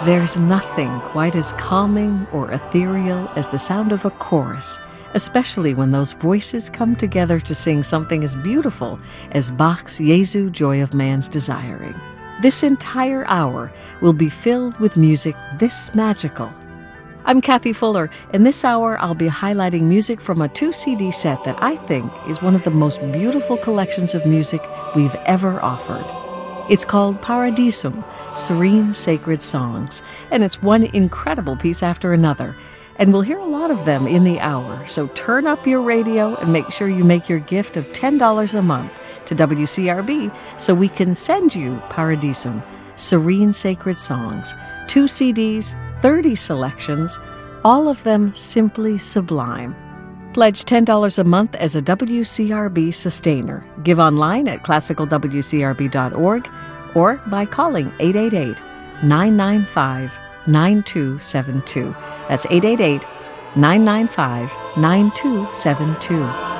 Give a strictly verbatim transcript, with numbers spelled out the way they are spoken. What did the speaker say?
There's nothing quite as calming or ethereal as the sound of a chorus, especially when those voices come together to sing something as beautiful as Bach's Jesu, Joy of Man's Desiring. This entire hour will be filled with music this magical. I'm Kathy Fuller, and this hour I'll be highlighting music from a two-C D set that I think is one of the most beautiful collections of music we've ever offered. It's called Paradisum, Serene Sacred Songs, and it's one incredible piece after another. And we'll hear a lot of them in the hour, so turn up your radio and make sure you make your gift of ten dollars a month to W C R B so we can send you Paradisum, Serene Sacred Songs, two C Ds, thirty selections, all of them simply sublime. Pledge ten dollars a month as a W C R B sustainer. Give online at classical w c r b dot org or by calling eight eight eight, nine nine five, nine two seven two. That's eight eight eight, nine nine five, nine two seven two.